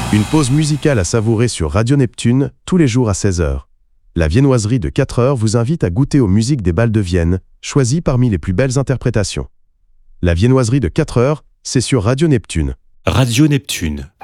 Une pause musicale à savourer sur Radio Neptune, tous les jours à 16h. La viennoiserie de 4h vous invite à goûter aux musiques des bals de Vienne, choisies parmi les plus belles interprétations. La viennoiserie de 4h, c'est sur Radio Neptune. Radio Neptune.